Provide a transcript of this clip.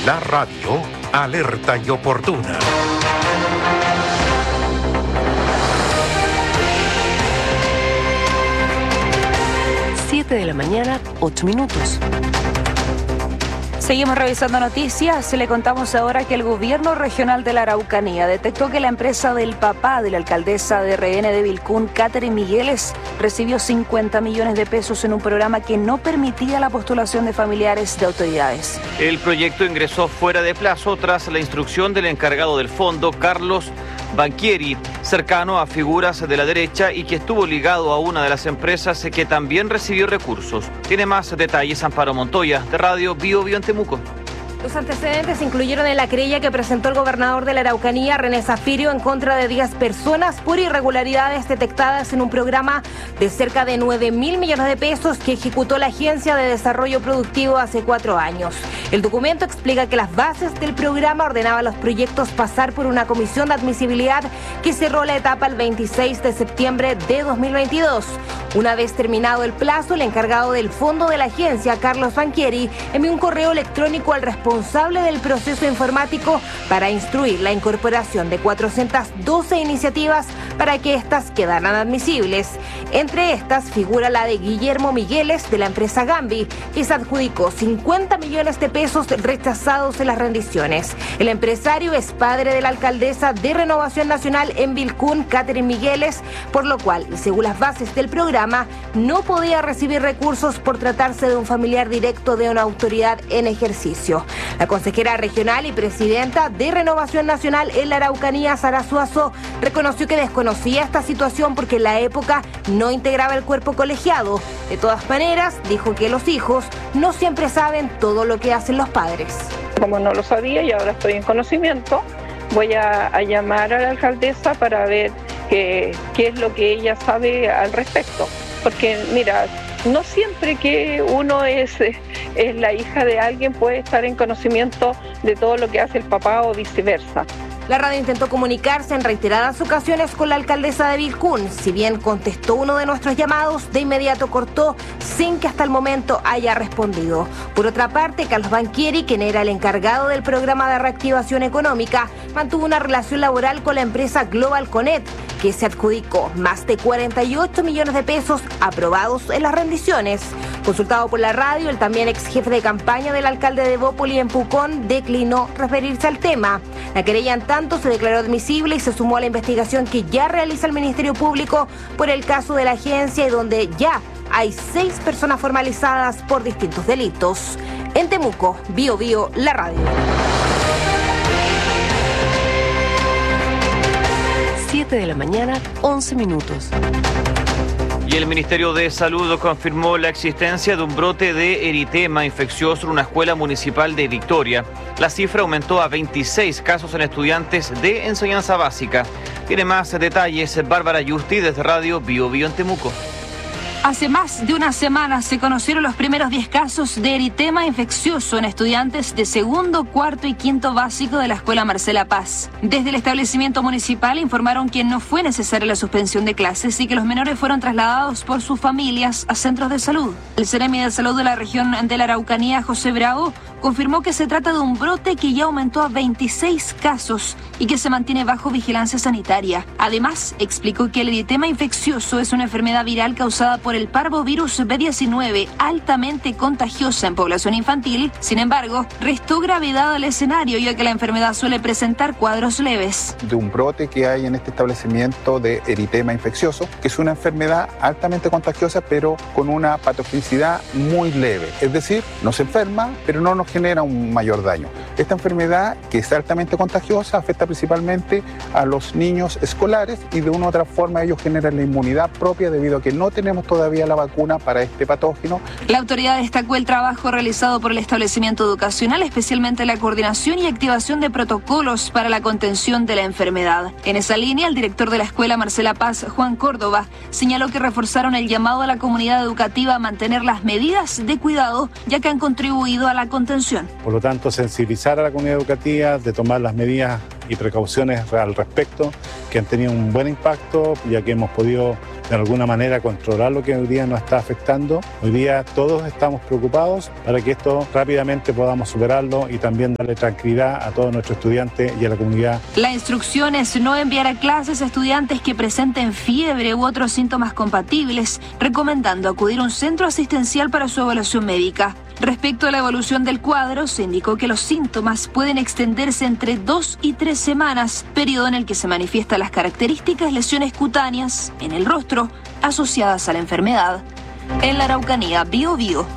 La radio alerta y oportuna. 7 de la mañana, 8 minutos. Seguimos revisando noticias. Le contamos ahora que el gobierno regional de la Araucanía detectó que la empresa del papá de la alcaldesa de RN de Vilcún, Catherine Migueles, recibió 50 millones de pesos en un programa que no permitía la postulación de familiares de autoridades. El proyecto ingresó fuera de plazo tras la instrucción del encargado del fondo, Carlos Banchieri, cercano a figuras de la derecha y que estuvo ligado a una de las empresas que también recibió recursos. Tiene más detalles Amparo Montoya, de Radio Bio Bio en Temuco. Los antecedentes incluyeron en la querella que presentó el gobernador de la Araucanía, René Zafirio, en contra de 10 personas por irregularidades detectadas en un programa de cerca de 9.000 millones de pesos que ejecutó la Agencia de Desarrollo Productivo hace 4 años. El documento explica que las bases del programa ordenaban a los proyectos pasar por una comisión de admisibilidad que cerró la etapa el 26 de septiembre de 2022. Una vez terminado el plazo, el encargado del fondo de la agencia, Carlos Banchieri, envió un correo electrónico al responsable del proceso informático para instruir la incorporación de 412 iniciativas para que éstas quedaran admisibles. Entre estas figura la de Guillermo Migueles, de la empresa Gambi, que se adjudicó 50 millones de pesos rechazados en las rendiciones. El empresario es padre de la alcaldesa de Renovación Nacional en Vilcún, Catherine Migueles, por lo cual, y según las bases del programa, no podía recibir recursos por tratarse de un familiar directo de una autoridad en ejercicio. La consejera regional y presidenta de Renovación Nacional en la Araucanía, Sara Suazo, reconoció que desconocía esta situación porque en la época no integraba el cuerpo colegiado. De todas maneras, dijo que los hijos no siempre saben todo lo que hacen los padres. Como no lo sabía y ahora estoy en conocimiento, voy a llamar a la alcaldesa para ver qué es lo que ella sabe al respecto. Porque mira, no siempre que uno es la hija de alguien puede estar en conocimiento de todo lo que hace el papá o viceversa. La radio intentó comunicarse en reiteradas ocasiones con la alcaldesa de Vilcún. Si bien contestó uno de nuestros llamados, de inmediato cortó sin que hasta el momento haya respondido. Por otra parte, Carlos Banchieri, quien era el encargado del programa de reactivación económica, mantuvo una relación laboral con la empresa Global Connect, que se adjudicó más de 48 millones de pesos aprobados en las rendiciones. Consultado por la radio, el también ex jefe de campaña del alcalde de Bópoli en Pucón declinó referirse al tema. La querella en tanto se declaró admisible y se sumó a la investigación que ya realiza el Ministerio Público por el caso de la agencia y donde ya hay 6 personas formalizadas por distintos delitos. En Temuco, Bio Bio, la radio. 7 de la mañana, 11 minutos. Y el Ministerio de Salud confirmó la existencia de un brote de eritema infeccioso en una escuela municipal de Victoria. La cifra aumentó a 26 casos en estudiantes de enseñanza básica. Tiene más detalles Bárbara Yusti desde Radio Bio Bio en Temuco. Hace más de una semana se conocieron los primeros 10 casos de eritema infeccioso en estudiantes de segundo, cuarto y quinto básico de la Escuela Marcela Paz. Desde el establecimiento municipal informaron que no fue necesaria la suspensión de clases y que los menores fueron trasladados por sus familias a centros de salud. El Seremi de Salud de la región de la Araucanía, José Bravo, confirmó que se trata de un brote que ya aumentó a 26 casos y que se mantiene bajo vigilancia sanitaria. Además, explicó que el eritema infeccioso es una enfermedad viral causada por el parvovirus B19, altamente contagiosa en población infantil. Sin embargo, restó gravedad al escenario, ya que la enfermedad suele presentar cuadros leves. De un brote que hay en este establecimiento de eritema infeccioso, que es una enfermedad altamente contagiosa, pero con una patogenicidad muy leve. Es decir, nos enferma, pero no nos genera un mayor daño. Esta enfermedad, que es altamente contagiosa, afecta principalmente a los niños escolares y de una u otra forma ellos generan la inmunidad propia debido a que no tenemos todavía la vacuna para este patógeno. La autoridad destacó el trabajo realizado por el establecimiento educacional, especialmente la coordinación y activación de protocolos para la contención de la enfermedad. En esa línea, el director de la Escuela Marcela Paz, Juan Córdoba, señaló que reforzaron el llamado a la comunidad educativa a mantener las medidas de cuidado, ya que han contribuido a la contención. Por lo tanto, sensibilizar a la comunidad educativa de tomar las medidas y precauciones al respecto que han tenido un buen impacto, ya que hemos podido de alguna manera controlar lo que hoy día nos está afectando. Hoy día todos estamos preocupados para que esto rápidamente podamos superarlo y también darle tranquilidad a todos nuestros estudiantes y a la comunidad. La instrucción es no enviar a clases a estudiantes que presenten fiebre u otros síntomas compatibles, recomendando acudir a un centro asistencial para su evaluación médica. Respecto a la evolución del cuadro, se indicó que los síntomas pueden extenderse entre 2 y 3 semanas, periodo en el que se manifiestan las características lesiones cutáneas en el rostro asociadas a la enfermedad. En la Araucanía, Biobío.